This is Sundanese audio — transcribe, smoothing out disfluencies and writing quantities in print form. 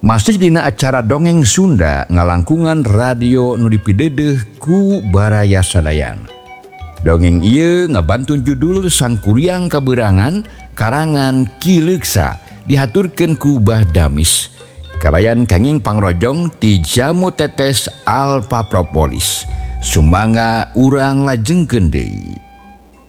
Masih dina acara dongeng Sunda ngalangkungan radio nu dipidedeh ku Baraya Sadayan. Dongeng ieu ngabantun judul Sang Kuryang Kaberangan karangan Ki Leuksa dihaturkeun ku Bah Damis. Kalayan kenging pangrojong ti Jamu Tetes Alfa Propolis. Sumangga urang lajengkeun deui.